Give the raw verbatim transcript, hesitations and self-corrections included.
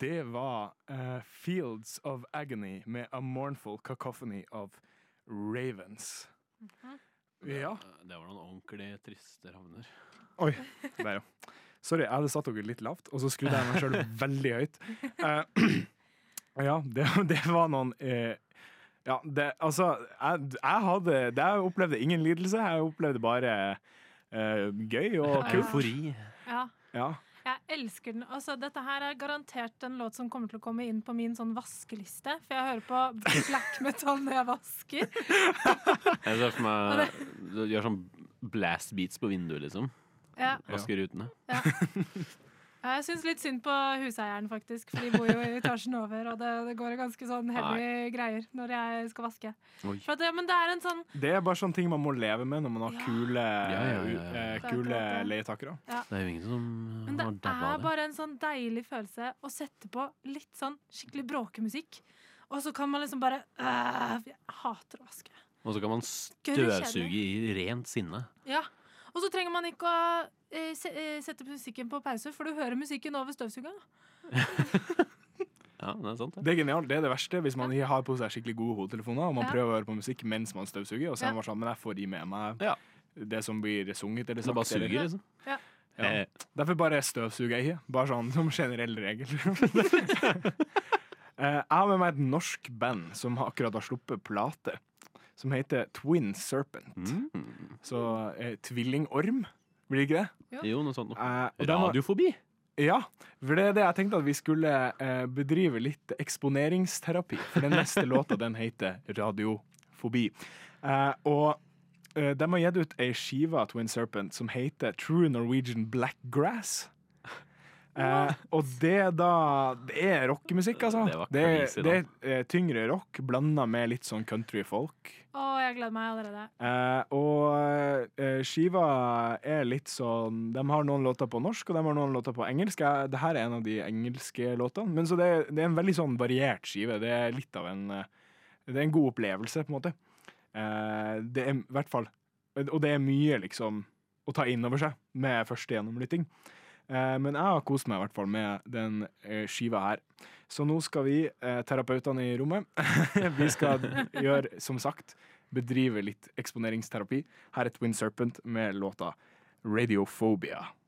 det var uh, Fields of Agony med A Mournful Cacophony of Ravens. Mm-hmm. Ja. Det, det var noen ordentlig triste ravner. Oi, der ja. Sorry, jeg hadde satt dere litt lavt, og så skrudde jeg meg selv veldig høyt. Uh, ja, det, det var noen... Uh, ja, det, altså, jeg, jeg hadde... Det, jeg opplevde ingen lidelse, jeg opplevde bare uh, gøy og kult. Eufori. Ja. Ja. Jeg elsker den. Altså, dette her er garantert en låt som kommer til å komme inn på min sånn vaskeliste, for jeg hører på black metal når jeg vasker. Jeg ser for meg du gjør sånn blast beats på vinduet, liksom. Ja. Vasker rutene. Ja. Jeg synes litt synd på huseieren, faktisk, for de bor jo i etasjen over, og det, det går ganske sånn heavy greier når jeg skal vaske. For at, ja, men det er en sånn... Det er bare sånne ting man må leve med når man har Ja. kule, Ja, ja, ja, ja. eh, kule leietakere. Ja. Det er jo ingen som Men det har dabba er det. bare en sånn deilig følelse å sette på litt sånn skikkelig bråkemusikk, og så kan man liksom bare øh, Jeg hater å vaske. Og så kan man Gørre støvsuge i rent sinne. Ja, og så trenger man ikke å eh, se, eh, sette musikken på pause, for du hører musikken over støvsugeren. Ja, det er sant det. Det er genialt, det er det verste hvis man har på seg skikkelig gode hodetelefoner, og man Ja. prøver å høre på musikk mens man støvsuger, og så Ja. er man sånn, men jeg får i med meg Ja. det som blir sunget eller Så det bare sagt, eller- suger, liksom. Ja. Ja. Eh, Derfor bare støvsuger jeg ikke. Bare sånn som generell regel. Eh, Jeg har med meg et norsk band som har- akkurat har sluppet plate, som heter Twin Serpent. mm. Så eh, tvillingorm, blir det ikke det? Jo, noe sånt. Eh, og den var- Radiofobi. Ja, for det er det jeg tenkte at vi skulle eh, bedrive litt eksponeringsterapi. For den neste låta, den heter Radiofobi. Eh, og eh, de har gitt ut ei skive av Twin Serpent som heter True Norwegian Blackgrass. Eh, og det da Det er rockemusikk, altså. Det var Det er, crazy, da. det er eh, tyngre rock blanda med litt sånn country folk. Å, jeg gleder meg allerede. Eh, og eh, skiva er litt sånn De har noen låter på norsk, og de har noen låter på engelsk. Jeg, det her er en av de engelske låtene. Men så det, er- det er en veldig sånn variert skive. Det er litt av en eh, Det er en god opplevelse, på en måte. Eh, det er i hvert fall Og det er mye, liksom, å ta inn over seg med første gjennomlytting. Eh, men jeg har kost meg i hvert fall med den eh, skiva her. Så nå skal vi, eh, terapeutene i rommet, vi skal gjøre, som sagt, bedrive litt eksponeringsterapi. Her er Twin Serpent med låta Radiophobia.